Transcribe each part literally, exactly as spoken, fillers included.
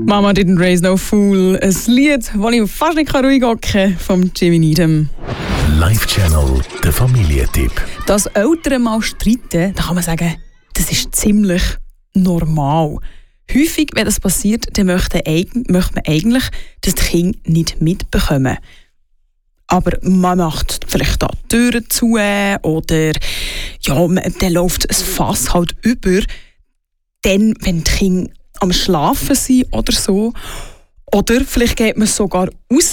Mama didn't raise no fool. Ein Lied, das ich fast nicht ruhig hocken kann, von Jimmy Needham. Live-Channel, der Familientipp. Dass Eltern mal streiten, da kann man sagen, das ist ziemlich normal. Häufig, wenn das passiert, dann möchte, möchte man eigentlich, dass die Kinder nicht mitbekommen. Aber man macht vielleicht da die Türen zu oder ja, dann läuft ein Fass halt über. Dann, wenn die Kinder am Schlafen sind oder so. Oder vielleicht geht man sogar raus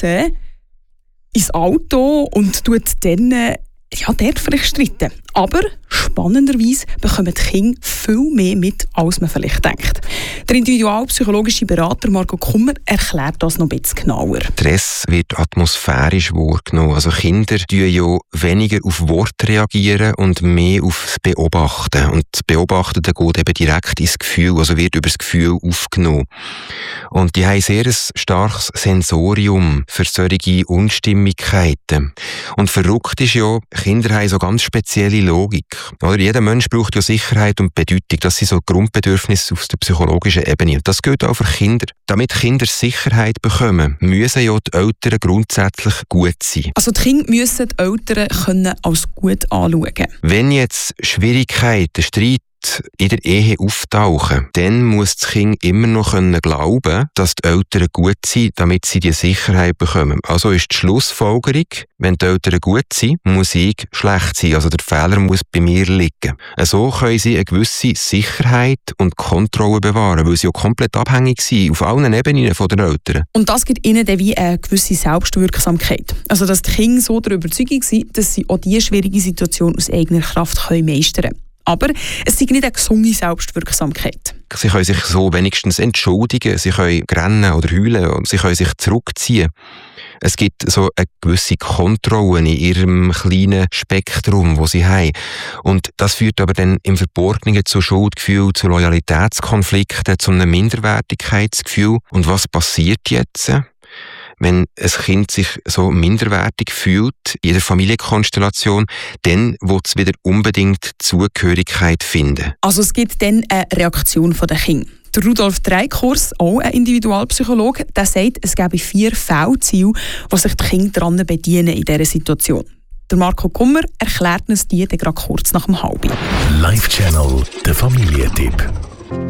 ins Auto und tut dann ja, dort vielleicht streiten. Aber spannenderweise bekommen die Kinder viel mehr mit, als man vielleicht denkt. Der individualpsychologische Berater Marco Kummer erklärt das noch ein bisschen genauer. Stress wird atmosphärisch wahrgenommen. Also Kinder reagieren ja weniger auf Worte reagieren und mehr auf das Beobachten. Und das Beobachten geht eben direkt ins Gefühl, also wird über das Gefühl aufgenommen. Und die haben sehr ein starkes Sensorium für solche Unstimmigkeiten. Und verrückt ist ja, Kinder haben so ganz spezielle Logik. Oder jeder Mensch braucht ja Sicherheit und Bedeutung. Das sind so Grundbedürfnisse auf der psychologischen Ebene. Und das gilt auch für Kinder. Damit Kinder Sicherheit bekommen, müssen ja die Eltern grundsätzlich gut sein. Also die Kinder müssen die Eltern können als gut anschauen. Wenn jetzt Schwierigkeiten, Streit in der Ehe auftauchen, dann muss das Kind immer noch können glauben, dass die Eltern gut sind, damit sie die Sicherheit bekommen. Also ist die Schlussfolgerung, wenn die Eltern gut sind, muss ich schlecht sein. Also der Fehler muss bei mir liegen. So können sie eine gewisse Sicherheit und Kontrolle bewahren, weil sie ja komplett abhängig sind, auf allen Ebenen von den Eltern. Und das gibt ihnen dann wie eine gewisse Selbstwirksamkeit. Also dass die Kinder so der Überzeugung sind, dass sie auch diese schwierige Situation aus eigener Kraft meistern können. Aber es ist nicht eine gesunde Selbstwirksamkeit. Sie können sich so wenigstens entschuldigen, sie können rennen oder heulen und sie können sich zurückziehen. Es gibt so eine gewisse Kontrolle in ihrem kleinen Spektrum, das sie haben. Und das führt aber dann im Verborgenen zu Schuldgefühl, zu Loyalitätskonflikten, zu einem Minderwertigkeitsgefühl. Und was passiert jetzt, wenn ein Kind sich so minderwertig fühlt in der Familienkonstellation, dann will es wieder unbedingt Zugehörigkeit finden. Also es gibt dann eine Reaktion der Kinder. Der Rudolf Dreikurs, auch ein Individualpsychologe, der sagt, es gäbe vier Fehlziele, wo sich die Kinder daran bedienen in dieser Situation. Der Marco Kummer erklärt uns die dann gerade kurz nach dem Halben. Live-Channel, der Familientipp.